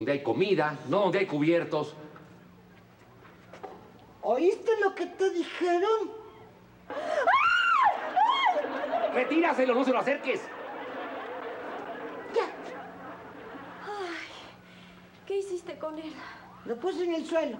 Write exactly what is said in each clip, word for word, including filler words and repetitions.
Donde hay comida, no donde hay cubiertos. ¿Oíste lo que te dijeron? Retíraselo, no se lo acerques. Ya. Ay, ¿qué hiciste con él? Lo puse en el suelo.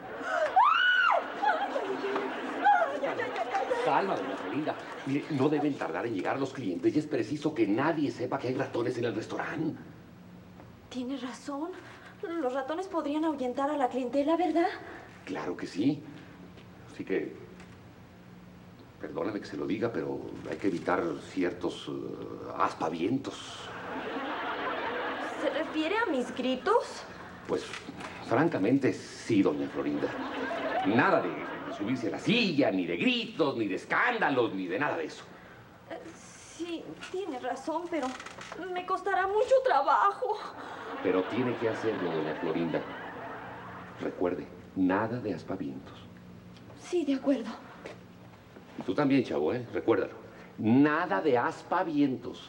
Calma, doña Florinda. Mire, no deben tardar en llegar los clientes y es preciso que nadie sepa que hay ratones en el restaurante. Tienes razón. Los ratones podrían ahuyentar a la clientela, ¿verdad? Claro que sí. Así que, perdóname que se lo diga, pero hay que evitar ciertos uh, aspavientos. ¿Se refiere a mis gritos? Pues, francamente, sí, doña Florinda. Nada de subirse a la silla, ni de gritos, ni de escándalos, ni de nada de eso. Eh, sí, tienes razón, pero me costará mucho trabajo. Pero tiene que hacerlo, doña Florinda. Recuerde, nada de aspavientos. Sí, de acuerdo. Y tú también, chavo, ¿eh? Recuérdalo. Nada de aspavientos.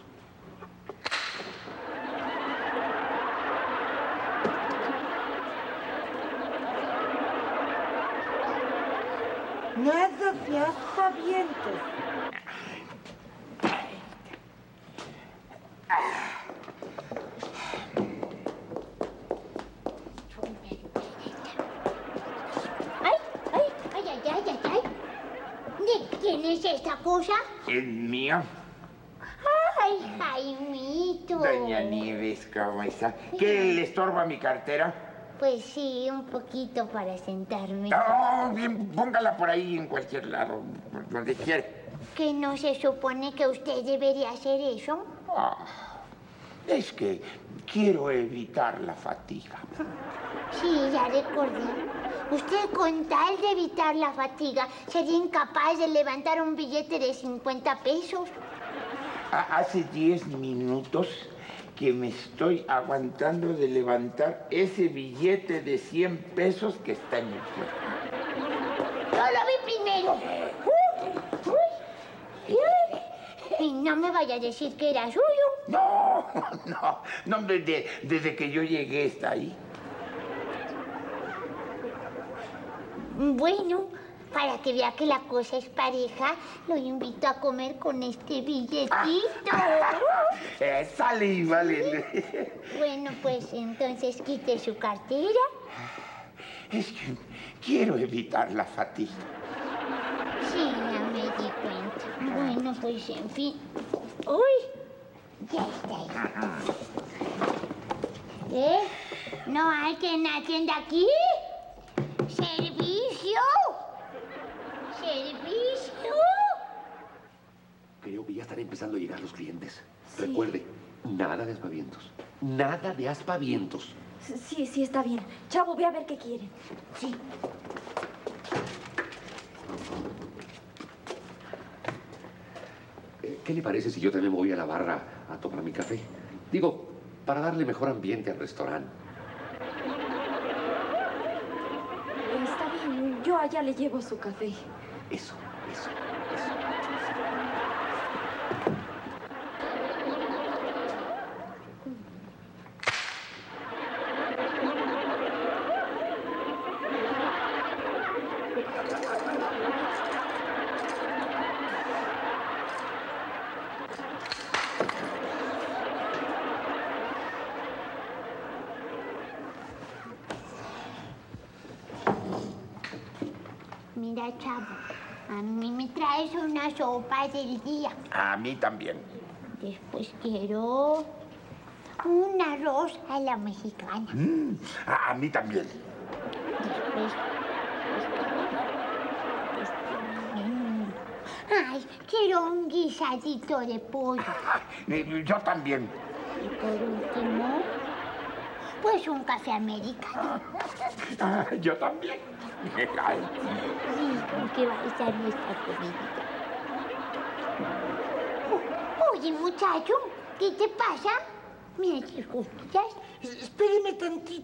Nada de aspavientos. ¿Quién es esta cosa? ¿Es mía? Ay, Jaimito. Doña Nieves, ¿cómo está? ¿Qué le estorba mi cartera? Pues sí, un poquito para sentarme. Oh, bien, póngala por ahí en cualquier lado, por donde quiera. ¿Que no se supone que usted debería hacer eso? Ah, es que quiero evitar la fatiga. Sí, ya recordé. Usted, con tal de evitar la fatiga, sería incapaz de levantar un billete de cincuenta pesos. Hace diez minutos que me estoy aguantando de levantar ese billete de cien pesos que está en el suelo. Yo lo vi primero. Uy, uy. Y no me vaya a decir que era suyo. No, no, no, desde, desde que yo llegué está ahí. Bueno, para que vea que la cosa es pareja, lo invito a comer con este billetito. Ah, eh, sale y vale. Bueno, pues entonces quite su cartera. Es que quiero evitar la fatiga. Sí, ya me di cuenta. Bueno, pues en fin. ¡Uy! Ya está ahí. ¿Eh? ¿No hay quien atienda aquí? ¡Servicio! ¡Servicio! Creo que ya están empezando a llegar los clientes. Sí. Recuerde, nada de aspavientos. Nada de aspavientos. Sí, sí, está bien. Chavo, ve a ver qué quieren. Sí. Eh, ¿Qué le parece si yo también me voy a la barra a tomar mi café? Digo, para darle mejor ambiente al restaurante. Está bien, yo allá le llevo su café. Eso, eso, eso. Mira, chavo, a mí me traes una sopa del día. A mí también. Después quiero un arroz a la mexicana. Mm, a, a mí también. Después... este, mm, ay, quiero un guisadito de pollo. Eh, Yo también. Y por último, pues un café americano. Ah, yo también. Ay, Sí, ¿con qué va a estar nuestra comida? Oye, muchacho, ¿qué te pasa? Mira tus costillas. Espéreme tantito.